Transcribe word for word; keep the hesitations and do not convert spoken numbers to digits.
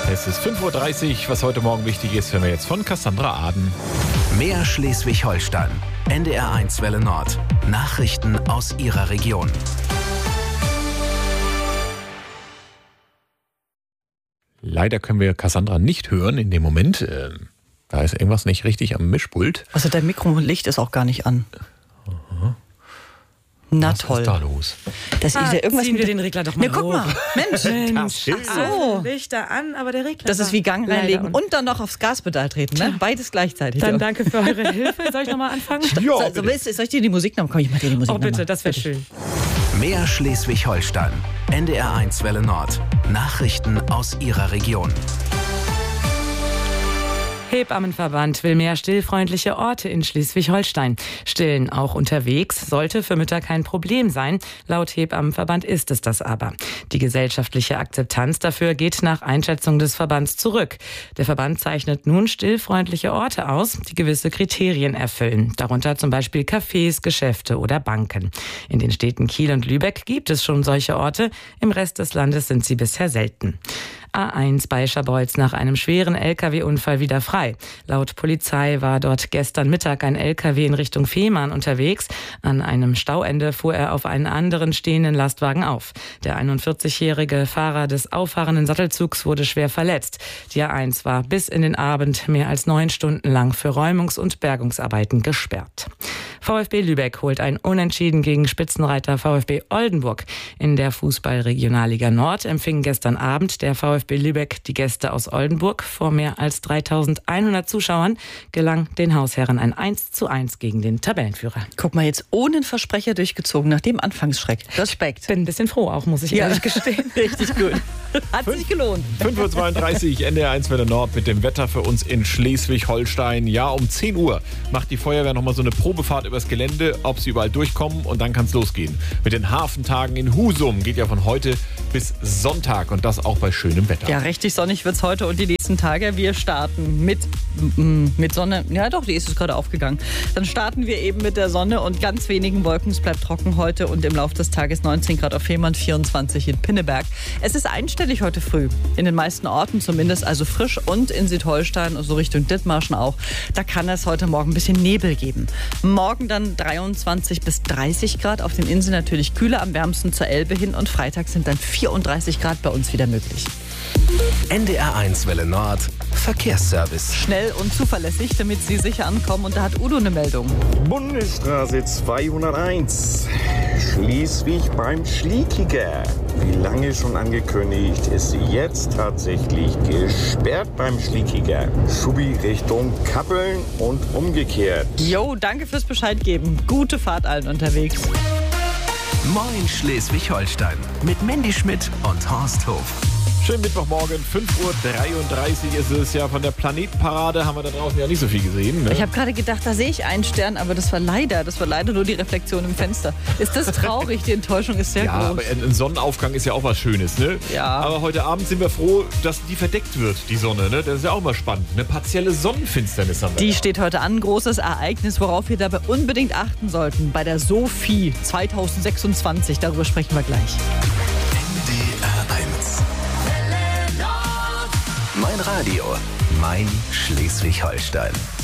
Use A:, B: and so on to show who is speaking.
A: Es ist fünf Uhr dreißig. Was heute Morgen wichtig ist, hören wir jetzt von Cassandra Aden.
B: Mehr Schleswig-Holstein. N D R eins Welle Nord. Nachrichten aus Ihrer Region.
A: Leider können wir Cassandra nicht hören in dem Moment. Ähm, da ist irgendwas nicht richtig am Mischpult.
C: Also dein Mikrolicht ist auch gar nicht an.
A: Aha.
C: Na
A: Was
C: toll.
A: ist da los?
C: Das
D: Ah,
C: ist ja irgendwas
D: ziehen
C: mit
D: wir den Regler doch mal
C: Ne, guck
D: hoch.
C: mal. Mensch.
D: Mensch.
A: Das
C: Ach so.
D: Lichter an, aber der Regler.
C: Das ist wie Gang
D: Leider
C: reinlegen
D: und-
C: und dann noch aufs Gaspedal treten. Ne? Beides gleichzeitig.
D: Dann
C: Ja.
D: danke für eure Hilfe. Soll ich nochmal anfangen?
A: Ja,
C: So,
A: bitte.
C: willst, soll ich dir die Musik noch? Komm, ich mach dir die Musik
D: Oh bitte,
C: noch mal.
D: das wäre schön.
B: Mehr Schleswig-Holstein. N D R eins Welle Nord. Nachrichten aus Ihrer Region.
D: Hebammenverband will mehr stillfreundliche Orte in Schleswig-Holstein. Stillen auch unterwegs sollte für Mütter kein Problem sein. Laut Hebammenverband ist es das aber. Die gesellschaftliche Akzeptanz dafür geht nach Einschätzung des Verbands zurück. Der Verband zeichnet nun stillfreundliche Orte aus, die gewisse Kriterien erfüllen. Darunter zum Beispiel Cafés, Geschäfte oder Banken. In den Städten Kiel und Lübeck gibt es schon solche Orte. Im Rest des Landes sind sie bisher selten. A eins bei Scharbeutz nach einem schweren L K W-Unfall wieder frei. Laut Polizei war dort gestern Mittag ein L K W in Richtung Fehmarn unterwegs. An einem Stauende fuhr er auf einen anderen stehenden Lastwagen auf. Der einundvierzigjährige Fahrer des auffahrenden Sattelzugs wurde schwer verletzt. Die A eins war bis in den Abend mehr als neun Stunden lang für Räumungs- und Bergungsarbeiten gesperrt. VfB Lübeck holt ein Unentschieden gegen Spitzenreiter VfB Oldenburg. In der Fußball-Regionalliga Nord empfing gestern Abend der VfB Lübeck die Gäste aus Oldenburg. Vor mehr als dreitausendeinhundert Zuschauern gelang den Hausherren ein eins zu eins gegen den Tabellenführer.
C: Guck mal, jetzt ohne einen Versprecher durchgezogen, nach dem Anfangsschreck. Respekt.
D: Bin ein bisschen froh auch, muss ich
C: Ja.
D: ehrlich gestehen.
C: Richtig gut. Hat sich gelohnt.
A: fünf Uhr zweiunddreißig, N D R eins Welle Nord mit dem Wetter für uns in Schleswig-Holstein. Ja, um zehn Uhr macht die Feuerwehr nochmal so eine Probefahrt übers Gelände, ob sie überall durchkommen, und dann kann es losgehen. Mit den Hafentagen in Husum geht ja von heute bis Sonntag, und das auch bei schönem Wetter.
C: Ja, richtig sonnig wird es heute und die nächsten Tage. Wir starten mit, mm, mit Sonne. Ja doch, die ist es gerade aufgegangen. Dann starten wir eben mit der Sonne und ganz wenigen Wolken. Es bleibt trocken heute und im Laufe des Tages neunzehn Grad auf Fehmarn, vierundzwanzig in Pinneberg. Es ist einstellig heute früh. In den meisten Orten zumindest, also frisch, und in Südholstein, so Richtung Dithmarschen auch. Da kann es heute Morgen ein bisschen Nebel geben. Morgen dann dreiundzwanzig bis dreißig Grad. Auf den Inseln natürlich kühler, am wärmsten zur Elbe hin. Und Freitag sind dann vierunddreißig Grad bei uns wieder möglich.
B: N D R eins Welle Nord. Verkehrsservice.
C: Schnell und zuverlässig, damit Sie sicher ankommen. Und da hat Udo eine Meldung.
E: Bundesstraße zweihunderteins, Schleswig beim Schliekiger. Wie lange schon angekündigt, ist sie jetzt tatsächlich gesperrt beim Schliekiger. Schubi Richtung Kappeln und umgekehrt.
C: Jo, danke fürs Bescheid geben. Gute Fahrt allen unterwegs.
B: Moin Schleswig-Holstein. Mit Mandy Schmidt und Horst Hof.
A: Schönen Mittwochmorgen, fünf Uhr dreiunddreißig ist es ja. Von der Planetenparade haben wir da draußen ja nicht so viel gesehen. Ne?
C: Ich habe gerade gedacht, da sehe ich einen Stern, aber das war leider, das war leider nur die Reflexion im Fenster. Ist das traurig? Die Enttäuschung ist sehr
A: Ja,
C: groß.
A: aber ein Sonnenaufgang ist ja auch was Schönes, ne?
C: Ja.
A: Aber heute Abend sind wir froh, dass die verdeckt wird, die Sonne, ne? Das ist ja auch mal spannend. Eine partielle Sonnenfinsternis haben wir.
C: Die
A: da.
C: steht heute an, großes Ereignis, worauf wir dabei unbedingt achten sollten. Bei der SOFI zweitausendsechsundzwanzig, darüber sprechen wir gleich.
B: N D R eins. Mein Radio. Mein Schleswig-Holstein.